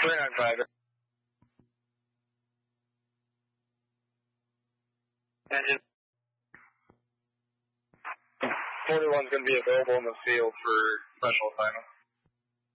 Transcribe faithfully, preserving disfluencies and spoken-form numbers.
three nine five. Engine. forty-one's going to be available in the field for special assignment.